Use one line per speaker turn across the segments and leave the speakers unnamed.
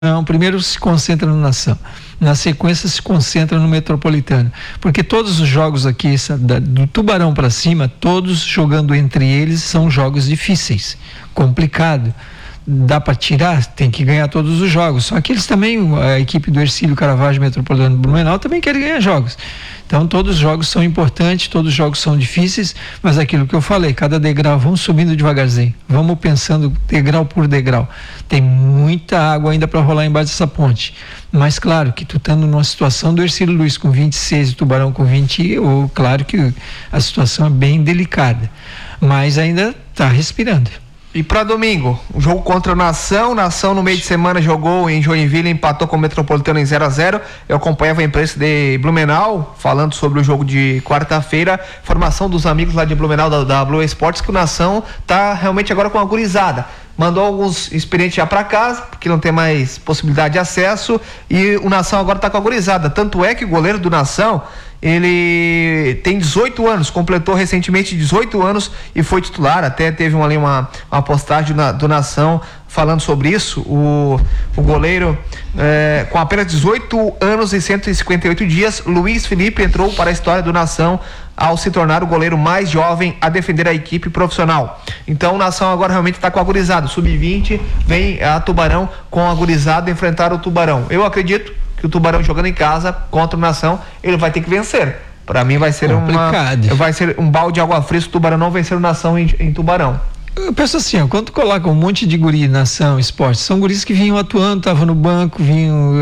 Primeiro se concentra no Nação, na sequência se concentra no Metropolitano, porque todos os jogos aqui, do Tubarão para cima, todos jogando entre eles são jogos difíceis, complicado. Dá para tirar, tem que ganhar todos os jogos. Só que eles também, a equipe do Hercílio Caravaggio, Metropolitano Blumenau, também quer ganhar jogos. Então todos os jogos são importantes, todos os jogos são difíceis, mas aquilo que eu falei, cada degrau, vamos subindo devagarzinho, vamos pensando degrau por degrau. Tem muita água ainda para rolar embaixo dessa ponte. Mas claro que tu estando numa situação do Hercílio Luiz com 26 e o Tubarão com 20, claro que a situação é bem delicada, mas ainda está respirando.
E para domingo, o jogo contra o Nação. Nação no meio de semana jogou em Joinville, empatou com o Metropolitano em 0-0. Eu acompanhava a imprensa de Blumenau falando sobre o jogo de quarta-feira. Formação dos amigos lá de Blumenau da Blue Esportes, que o Nação tá realmente agora com uma gurizada. Mandou alguns experientes já para casa, porque não tem mais possibilidade de acesso, e o Nação agora tá com a gurizada. Tanto é que o goleiro do Nação, ele tem 18 anos, completou recentemente 18 anos e foi titular. Até teve uma postagem do Nação falando sobre isso. O goleiro, com apenas 18 anos e 158 dias, Luiz Felipe entrou para a história do Nação ao se tornar o goleiro mais jovem a defender a equipe profissional. Então o Nação agora realmente está com a gurizada. Sub-20 vem a Tubarão com a gurizada enfrentar o Tubarão. Eu acredito que o Tubarão jogando em casa contra o Nação, ele vai ter que vencer. Para mim vai ser vai ser um balde de água fria se o Tubarão não vencer o Nação em Tubarão.
Eu penso assim, quando tu coloca um monte de guri, Nação, esporte, são guris que vinham atuando, estavam no banco, vinham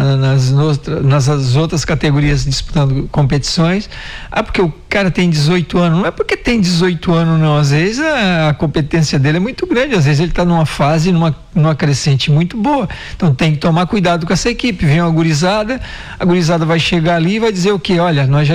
nas outras categorias disputando competições. Porque o cara tem 18 anos, não é porque tem 18 anos não, às vezes a competência dele é muito grande, às vezes ele está numa fase, numa crescente muito boa, então tem que tomar cuidado com essa equipe. Vem a gurizada vai chegar ali e vai dizer o quê? Olha, nós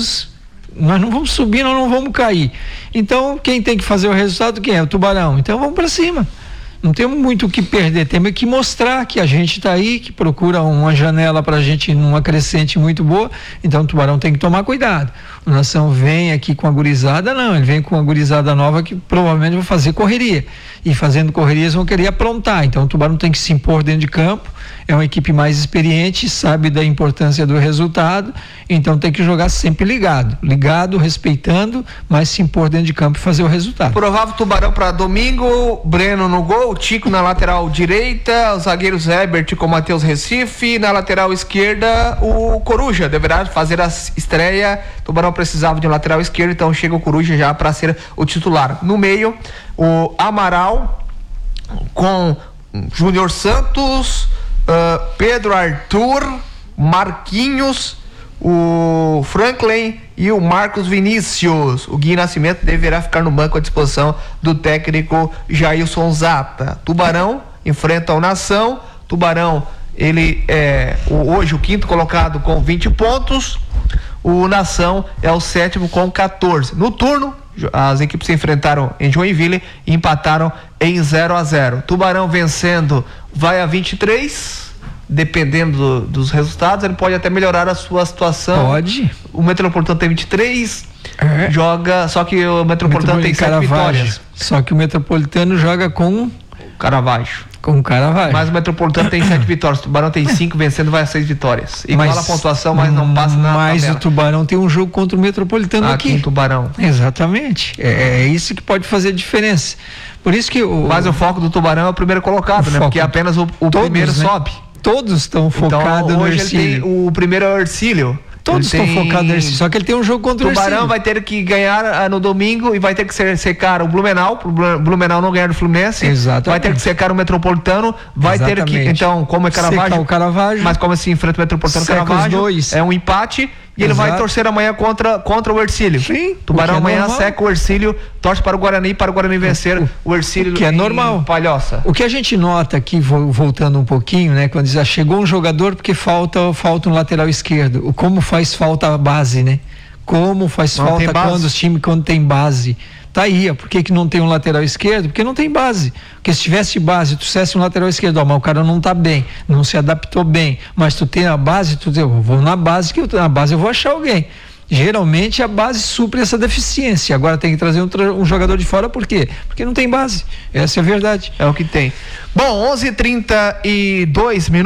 não vamos subir, nós não vamos cair. Então, quem tem que fazer o resultado, quem é? O Tubarão. Então, vamos para cima. Não temos muito o que perder, temos que mostrar que a gente está aí, que procura uma janela para a gente numa crescente muito boa. Então, o Tubarão tem que tomar cuidado. O Nação vem aqui com a gurizada, não, ele vem com a gurizada nova que provavelmente vai fazer correria. E fazendo correrias vão querer aprontar. Então, o Tubarão tem que se impor dentro de campo. É uma equipe mais experiente, sabe da importância do resultado, então tem que jogar sempre ligado, respeitando, mas se impor dentro de campo e fazer o resultado.
Provável Tubarão para domingo, Breno no gol, Tico na lateral direita, os zagueiros Herbert com Matheus Recife, na lateral esquerda o Coruja deverá fazer a estreia. Tubarão precisava de um lateral esquerdo, então chega o Coruja já para ser o titular. No meio, o Amaral com Júnior Santos, Pedro Arthur, Marquinhos, o Franklin e o Marcos Vinícius. O Gui Nascimento deverá ficar no banco à disposição do técnico Jailson Zata. Tubarão enfrenta o Nação. Tubarão, ele é hoje o quinto colocado com 20 pontos. O Nação é o sétimo com 14. No turno, as equipes se enfrentaram em Joinville e empataram em 0-0. Tubarão vencendo vai a 23. Dependendo dos resultados, ele pode até melhorar a sua situação.
Pode.
O Metropolitano tem 23, joga, só que o Metropolitano tem 7 vitórias.
Só que o Metropolitano joga com
Caravaggio.
Mas
o Metropolitano tem 7 vitórias, o Tubarão tem 5, vencendo vai a 6 vitórias. Igual a pontuação, mas não passa na
Mas
tabela.
O Tubarão tem um jogo contra o Metropolitano aqui.
Em Tubarão.
Exatamente. É isso que pode fazer diferença. Por isso que
Mas o foco do Tubarão é o primeiro colocado, né? Porque apenas o primeiro sobe.
Todos estão focados no Hercílio.
O primeiro é o Hercílio.
Todos estão focados no Hercílio, só que ele tem um jogo contra o Hercílio.
O Tubarão vai ter que ganhar no domingo e vai ter que secar o Blumenau, o Blumenau não ganhar do Fluminense.
Exatamente.
Vai ter que secar o Metropolitano, vai ter que, então, como é Caravaggio, mas como se enfrenta o Metropolitano, Caravaggio, é um empate. E ele vai torcer amanhã contra o Hercílio.
Sim.
Tubarão amanhã seca o Hercílio, torce para o Guarani vencer o Hercílio.
Que é normal.
Palhoça.
O que a gente nota aqui, voltando um pouquinho, né? Quando diz, chegou um jogador porque falta um lateral esquerdo. Como faz falta a base, né? Como faz falta quando os times tem base. Tá aí, por que não tem um lateral esquerdo? Porque não tem base. Porque se tivesse base, tu tivesse um lateral esquerdo, mas o cara não tá bem, não se adaptou bem, mas tu tem a base, eu vou na base, que na base eu vou achar alguém. Geralmente a base supre essa deficiência. Agora tem que trazer um jogador de fora, por quê? Porque não tem base. Essa é a verdade.
É o que tem. Bom, 11h32 minutos.